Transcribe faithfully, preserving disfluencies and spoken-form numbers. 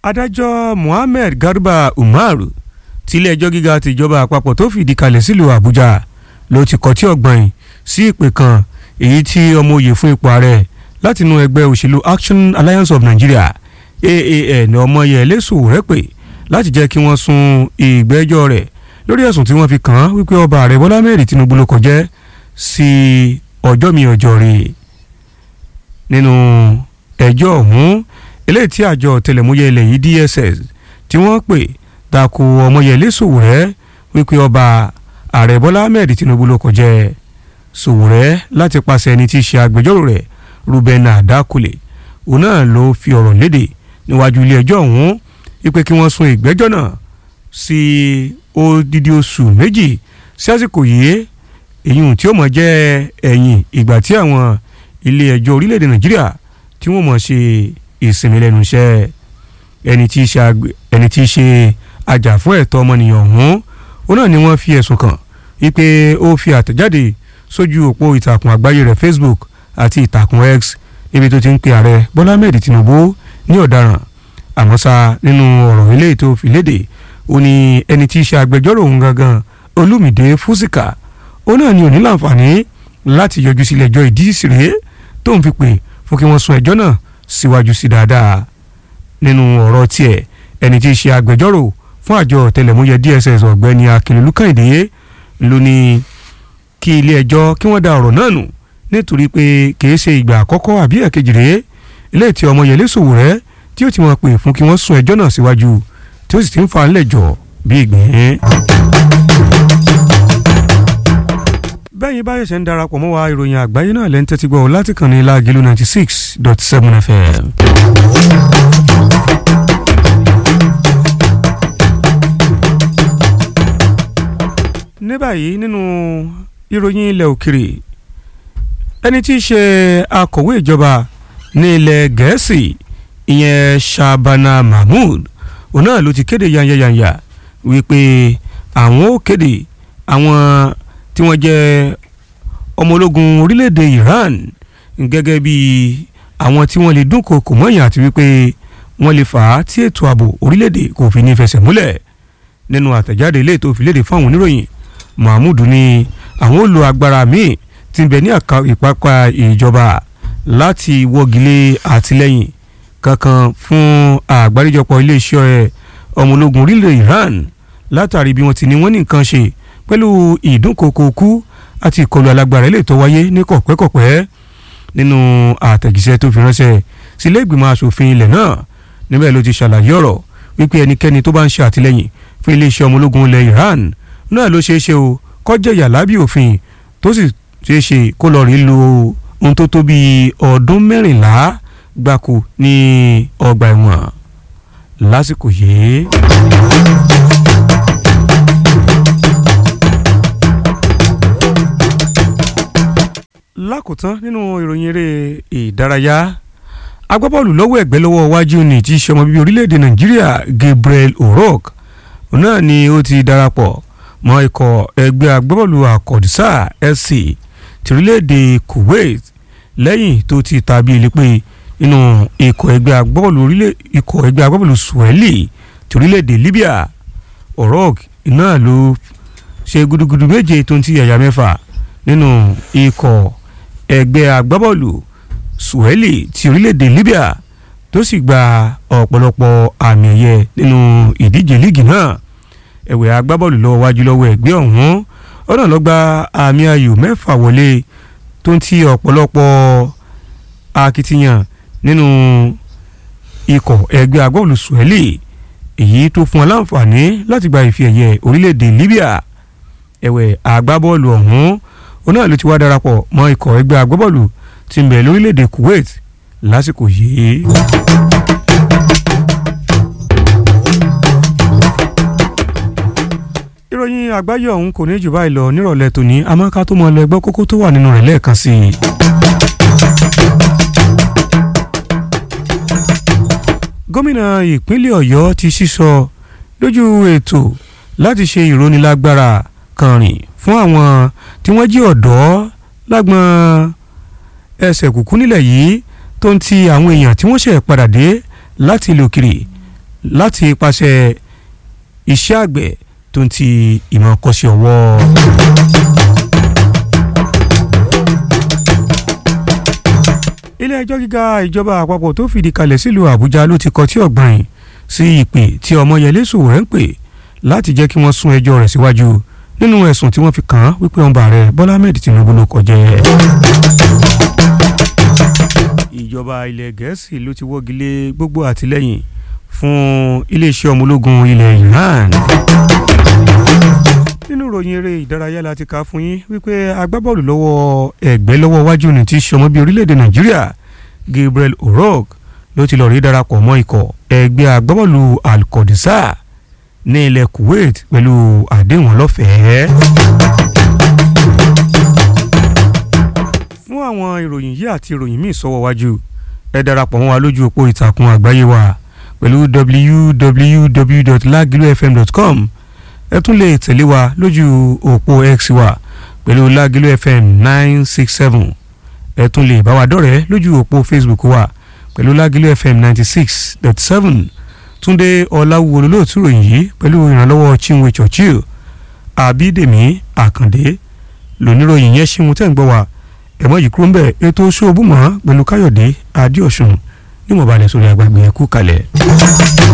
adájọ́ Mohammed Garba Umaru tílé ẹjọ́ gíga tìjọba àpapọ̀ tó fìdí kalẹ̀ sílùú Àbújá ló ti kọtí ọ̀gbọ̀n sí ìpè kan èyí tí ọmọ òye fún ipò ààrẹ látinú ẹgbẹ́ òṣèlú Action Alliance of Nigeria A A N Ọmọyẹlé Sowore pè láti jẹ́ kí wọ́n sún ìgbẹ́jọ́ rẹ̀ lórí ẹ̀sùn tí wọ́n fi kàn án wípé ọba ààrẹ Bọ́lá Ahmed Tinubu ló kọjẹ́ sí ọjọ́ mi ọjọ́ rẹ̀. Nínú ẹjọ́ ọ̀hún eléyìí tí àjọ ọ̀tẹlẹ̀múyẹ́ ilẹ̀ yìí D S S tí wọ́n pè tako Ọmọyẹlé Sowore wípé ọba ààrẹ Bọ́lá Ahmed Tinubu ló kọjẹ́. Sowore láti pàṣẹ ẹni tí í ṣe agbẹjọ́rò rẹ̀ Ruben Adakule òun náà ló fi ọ̀rọ̀ léde níwájú ilé ẹjọ́ ọ̀hún wípé kí wọ́n sún ìgbẹ́jọ́ náà sí odidi oṣù méjì sí àsìkò yìí èyí tí ó mọ̀ jẹ́ ẹ̀yìn ìgbà tí àwọn ilé ẹjọ́ orílẹ̀-èdè Nàìjíríà tí wọ́n mọ̀ ṣe ìsinmi lẹ́nu iṣẹ́. ẹni tí í ṣe ẹni tí í ṣe ajàfún ẹ̀tọ́ ọmọnìyàn ọ̀hún òun náà ni wọ́n fi ẹ̀sùn kàn wípé ó fi àtẹ̀jáde sójú òpó ìtàkùn àgbáyé rẹ̀ Facebook àti ìtàkùn X níbi tó ti ń pe ààrẹ Bọ́lá Ahmed Tinubu ní ọ̀daràn. àmọ́ ṣá nínú ọ̀rọ̀ eléyìí tó fi léde ó ní ẹni tí í ṣe agbẹjọ́rò òun gangan Olúmídé Fúsìkà òun náà ni ò ní láǹfààní láti yọjú sílé ẹjọ́ ìdí ìsìrè tó ń fi pè fún kí wọ́n sún ẹjọ́ náà síwájú sí dáadáa. nínú ọ̀rọ̀ tiẹ̀ ẹni tí í ṣe agbẹjọ́rò fún àjọ ọ̀tẹlẹ̀múyẹ́ D S S ọ̀gbẹ́ni Akínlolú Kẹ́hìndé ló ní kí ilé ẹjọ́ kí wọ́n da ọ̀rọ̀ náà nù nítorí pé kìí ṣe ìgbà àkọ́kọ́ àbí ẹ̀kejì rèé ilé tí Ọmọyẹlé Sowore tí ó ti mọ̀ pé fún kí wọ́n sún ẹjọ́ náà síwájú tí ó sì ti ń fa ńlẹ̀ jọ bí ìgbín. bẹ́ẹ̀ bá ṣẹ̀ṣẹ̀ ń darapọ̀ mọ́ wa ìròyìn àgbáyé náà lẹ́ ń tẹ́tí gbọ́ láti kàn ní Lágìlú ninety six dot seven F M. ní báyìí nínú ìròyìn ilẹ̀ òkèrè ẹni tí í ṣe akọ̀wé ìjọba ní ilẹ̀ Gẹ̀ẹ́sì ìyẹn Shabana Mahmood òun náà ló ti kéde yanyanyanya wípé àwọn ó kéde àwọn tí wọ́n jẹ́ ọmọ ológun orílẹ̀-èdè Iran gẹ́gẹ́ bí àwọn tí wọ́n lè dúnkòokò mọ́yìn àti wípé wọ́n lè fà á tí ètò ààbò orílẹ̀-èdè kò fi ní fẹsẹ̀ múlẹ̀. nínú àtẹ̀jáde ilé ètò ìfiléde fún àwọn oníròyìn Mahmood ní àwọn ó lo agbára míì tí ń bẹ ní ìpápá ìjọba láti wọ́gilé àtìlẹ́yìn kankan fún àgbáríjọpọ̀ iléeṣẹ́ ọmọ ológun orílẹ̀ Iran látàrí bí wọ́n ti ní wọ́n ní nǹkan ṣe pẹ̀lú ìdúnkòokò kú àti ìkọlù alágbára ilé tó wáyé ní kọ̀pẹ́kọ̀pẹ́. nínú àtẹ̀jíṣẹ́ tó fi ránṣẹ́ sílé ìgbìmọ̀ asòfin ilẹ̀ náà níbẹ̀ ló ti ṣàlàyé ọ̀rọ̀ wípé ẹnikẹ́ni tó bá ń ṣe àtìlẹ́yìn fún iléeṣẹ́ ọmọ ológun ilẹ̀ Iran náà ló ṣeé ṣe o kọjá ìyà lábẹ́ òfin tó sì ṣeé ṣe kó lọ rí lo ohun tó tó bíi ọdún mẹ́rìnlá gbáko ní ọgbà ẹ̀wọ̀n lásìkò yìí. lákòótán nínú ìròyìn eré ìdárayá agbábọ́ọ̀lù lọ́wọ́ ẹ̀gbẹ́ lọ́wọ́ iwájú ní tí í ṣe ọmọ bíbí orílẹ̀-èdè Nàìjíríà Gabriel Orok náà ni ó ti darapọ̀ mọ́ ikọ̀ ẹgbẹ́ agbábọ́ọ̀lù Akọ̀dísà S C ti orílẹ̀-èdè Kuwait lẹ́yìn tó ti tàbí ilé pé nínú ikọ̀ ẹgbẹ́ agbábọ́ọ̀lù orílẹ̀ ikọ̀ ẹgbẹ́ agbábọ́ọ̀lù Swahili ti orílẹ̀-èdè Libya. Orok náà ló ṣe gudugudu méje tó ń ti ẹ̀yà mẹ́fà nínú ikọ̀ ẹgbẹ́ agbábọ́ọ̀lù Swahili ti orílẹ̀-èdè Libya tó sì gba ọ̀pọ̀lọpọ̀ àmì ẹ̀yẹ nínú ìdíje líìgì náà. ẹ̀wẹ̀ agbábọ́ọ̀lù lọ́wọ́ wájú lọ́wọ́ ẹgbẹ́ ọ̀hún ọ̀nà ló gba àmì ayò mẹ́fà wọlé tó ń ti ọ̀pọ̀lọpọ̀ akitiyan nínú ikọ̀ ẹgbẹ́ agbábọ́ọ̀lù Swahili èyí tó fún wọn láǹfààní láti gba ife ẹ̀yẹ orílẹ̀-èdè Libya. ẹ̀wẹ̀ agbábọ́ọ̀lù ọ̀hún òun náà ló ti wá darapọ̀ mọ́ ikọ̀ ẹgbẹ́ agbábọ́ọ̀lù tí ń bẹ lórílẹ̀‐èdè Kuwait lásìkò yìí. ìròyìn àgbáyé ọ̀hún kò ní jù báyìí lọ nírọ̀lẹ́ tòní àmọ́ ká tó mọ ẹlẹgbẹ́ kókó tó wà nínú rẹ̀ lẹ́ẹ̀kan sí i. gómìnà ìpínlẹ̀ Ọ̀yọ́ ti sísọ lójú ètò láti ṣe ìrónilágbára kan rìn fún àwọn tí wọ́n jí ọ̀dọ́ lágbọ́n ẹsẹ̀ kùkú nílẹ̀ yìí tó ń ti àwọn èèyàn tí wọ́n ṣẹ̀ padà dé láti ilẹ̀ òkèrè láti ipasẹ̀ iṣẹ́ àgbẹ̀ tó ń ti ìmọ̀ kọ́ṣẹ́ ọwọ́. ilé ẹjọ́ gíga ìjọba àpapọ̀ tó fìdí kalẹ̀ sílùú Àbújá ló ti kọtí ọ̀gbìn sí ìpè tí Ọmọyẹlé Sowore ń pè láti jẹ́ kí wọ́n sún ẹjọ́ rẹ̀ síwájú nínú ẹ̀sùn tí wọ́n fi kàn án wípé ọmọ ààrẹ Bọ́lá Ahmed Tinubu ló kọjá. ìjọba ilẹ̀ Gẹ̀ẹ́sì ló ti wọ́gi lé gbogbo àtìlẹ́yìn fún iléeṣẹ́ ọmọ ológun ilẹ̀ Iran. nínú ìròyìn eré ìdárayá la ti kà fún yín wípé agbábọ́ọ̀lù lọ́wọ́ ẹ̀gbẹ́ lọ́wọ́ wájú ní ti ṣọmọ bíi orílẹ̀-èdè Nàìjíríà Gabriel Orog ló ti lọ rí darapọ̀ mọ́ ikọ̀ ẹgbẹ́ agbábọ́ọ̀lù Al-Qadisah ní ilẹ̀ Kuwait pẹ̀lú àdéhùn ọlọ́fẹ̀ẹ́. fún àwọn ìròyìn yìí àti ìròyìn míì sọ́wọ́ wájú ẹ darapọ̀ mọ́ wa lójú òpó ìtàkùn àgbáyé wa pẹ̀lú w w w dot lagilu f m dot com ẹ tún lè tẹ̀lé wa lójú òpó X wa pẹ̀lú Lagilu F M nine six seven ẹ tún lè bá wa dọ̀rẹ́ lójú òpó Facebook wa pẹ̀lú Lagilu F M ninety six dot seven Túndé Ọláwúwo olóòtú ròyìn yìí pẹ̀lú ìrànlọ́wọ́ Chinwe Churchill Àbídèmí Àkàndé lóníròyìn yẹn ṣe mú tẹ́ ń gbọ́ wa ẹ̀mọ́ yìí kúrò ń bẹ̀ ètò ṣóòbùmọ́ pẹ̀lú Káyọ̀dé Adéọ̀sùn ní mo balẹ̀ sórí agbègbè ẹ̀kú kalẹ̀.